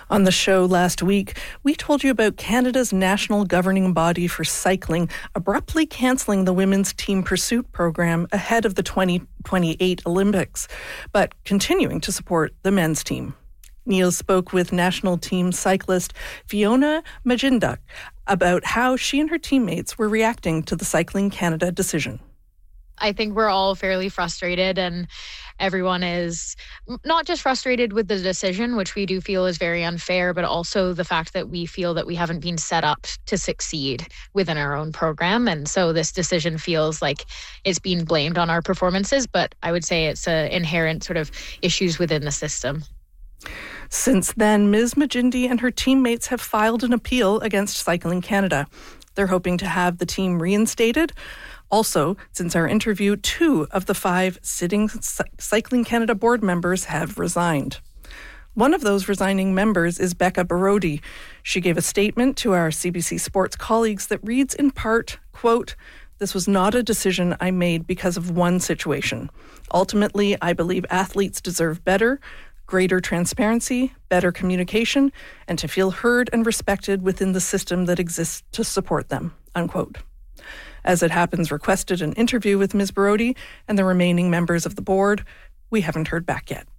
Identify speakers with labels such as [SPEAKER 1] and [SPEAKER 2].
[SPEAKER 1] On the show last week, we told you about Canada's national governing body for cycling abruptly cancelling the women's team pursuit program ahead of the 2028 Olympics, but continuing to support the men's team. Neil spoke with national team cyclist Fiona Majindak about how she and her teammates were reacting to the Cycling Canada decision.
[SPEAKER 2] I think we're all fairly frustrated, and everyone is not just frustrated with the decision, which we do feel is very unfair, but also the fact that we feel that we haven't been set up to succeed within our own program. And so this decision feels like it's being blamed on our performances, but I would say it's inherent sort of issues within the system.
[SPEAKER 1] Since then, Ms. Majindi and her teammates have filed an appeal against Cycling Canada. They're hoping to have the team reinstated. Also, since our interview, 2 of the 5 sitting Cycling Canada board members have resigned. One of those resigning members is Becca Barodi. She gave a statement to our CBC Sports colleagues that reads in part, quote, "This was not a decision I made because of one situation. Ultimately, I believe athletes deserve better, greater transparency, better communication, and to feel heard and respected within the system that exists to support them," unquote. As it happens, requested an interview with Ms. Barodi and the remaining members of the board. We haven't heard back yet.